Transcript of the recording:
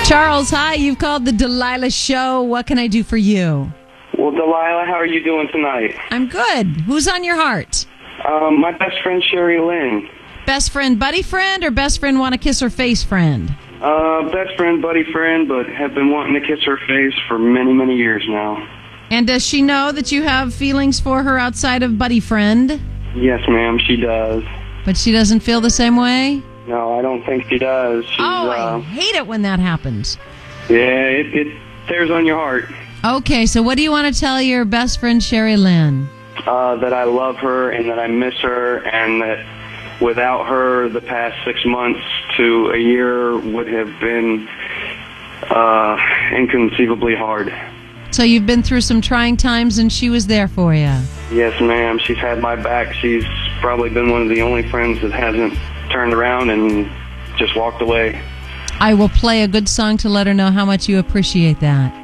Charles, hi. You've called the Delilah Show. What can I do for you? Well, Delilah, how are you doing tonight? I'm good. Who's on your heart? My best friend, Sherry Lynn. Best friend, buddy friend, or best friend want to kiss her face friend? Best friend, buddy friend, but have been wanting to kiss her face for many, many years now. And does she know that you have feelings for her outside of buddy friend? Yes, ma'am, she does. But she doesn't feel the same way? No, I don't think she does. I hate it when that happens. Yeah, it tears on your heart. Okay, so what do you want to tell your best friend, Sherry Lynn? That I love her and that I miss her, and that without her, the past 6 months to a year would have been inconceivably hard. So you've been through some trying times and she was there for you? Yes, ma'am. She's had my back. She's probably been one of the only friends that hasn't turned around and just walked away. I will play a good song to let her know how much you appreciate that.